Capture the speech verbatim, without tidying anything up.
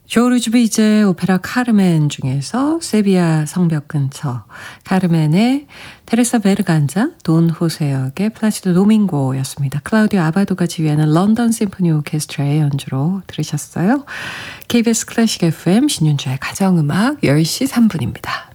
조르주 비제의 오페라 카르멘 중에서 세비야 성벽 근처 카르멘의 테레사 베르간자, 돈 호세 역의 플라시도 도밍고였습니다. 클라우디오 아바도가 지휘하는 런던 심포니 오케스트라의 연주로 들으셨어요. 케이비에스 클래식 에프엠 신윤주의 가정음악 열 시 삼 분입니다.